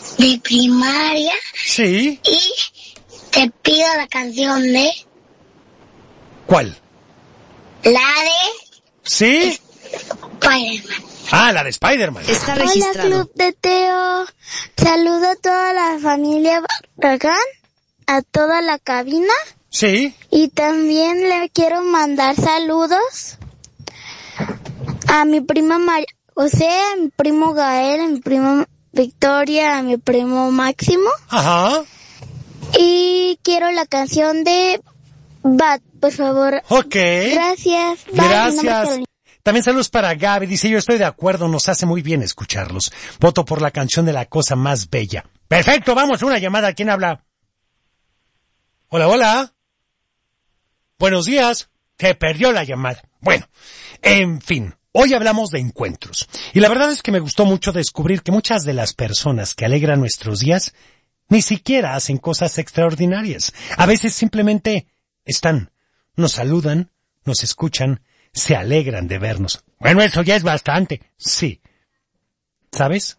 de primaria. Sí. Y te pido la canción de... ¿Cuál? La de... ¿Sí? Spider-Man. Ah, la de Spider-Man. Está registrado. Hola, Club de Teo. Saludo a toda la familia Barragán, a toda la cabina. Sí. Y también le quiero mandar saludos a mi prima María José, a mi primo Gael, a mi primo Victoria, a mi primo Máximo. Ajá. Y quiero la canción de Bat, por favor. Ok. Gracias. Bye. Gracias. También saludos para Gaby. Dice, yo estoy de acuerdo, nos hace muy bien escucharlos. Voto por la canción de La Cosa Más Bella. Perfecto, vamos, una llamada. ¿Quién habla? Hola, hola. Buenos días. Se perdió la llamada. Bueno, en fin, hoy hablamos de encuentros. Y la verdad es que me gustó mucho descubrir que muchas de las personas que alegran nuestros días ni siquiera hacen cosas extraordinarias. A veces simplemente están, nos saludan, nos escuchan, se alegran de vernos. Bueno, eso ya es bastante. Sí. ¿Sabes?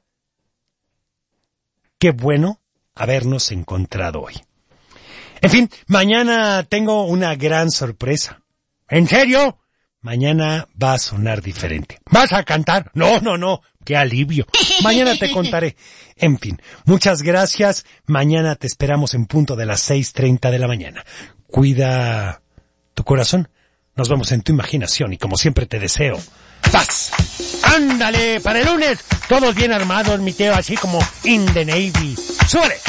Qué bueno habernos encontrado hoy. En fin, mañana tengo una gran sorpresa. ¿En serio? Mañana va a sonar diferente. ¿Vas a cantar? No. ¡Qué alivio! Mañana te contaré. En fin, muchas gracias. Mañana te esperamos en punto de las 6:30 de la mañana. Cuida tu corazón. Nos vemos en tu imaginación y como siempre te deseo paz. ¡Ándale! Para el lunes, todos bien armados, mi Teo, así como in the Navy. ¡Súbale!